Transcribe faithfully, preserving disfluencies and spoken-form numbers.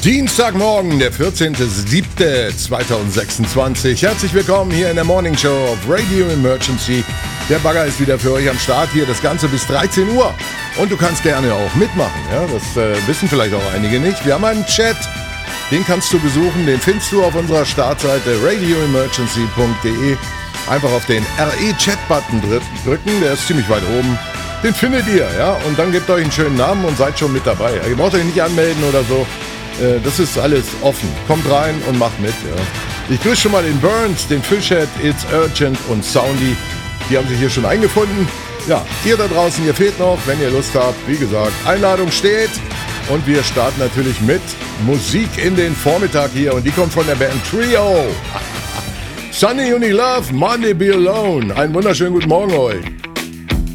Dienstagmorgen, der vierzehnter siebter zweitausendsechsundzwanzig. Herzlich willkommen hier in der Morning Show auf Radio Emergency. Der Bagger ist wieder für euch am Start hier, das Ganze bis dreizehn Uhr. Und du kannst gerne auch mitmachen, ja? Das äh, wissen vielleicht auch einige nicht. Wir haben einen Chat, den kannst du besuchen, den findest du auf unserer Startseite radio emergency punkt de. Einfach auf den R E-Chat-Button drücken, der ist ziemlich weit oben. Den findet ihr, ja, und dann gebt euch einen schönen Namen und seid schon mit dabei. Ihr braucht euch nicht anmelden oder so. Das ist alles offen. Kommt rein und macht mit. Ja. Ich grüße schon mal den Burns, den Fishhead, It's Urgent und Soundy. Die haben sich hier schon eingefunden. Ja, ihr da draußen, ihr fehlt noch, wenn ihr Lust habt. Wie gesagt, Einladung steht. Und wir starten natürlich mit Musik in den Vormittag hier. Und die kommt von der Band Trio. Sunny Uni Love, Monday Be Alone. Einen wunderschönen guten Morgen euch.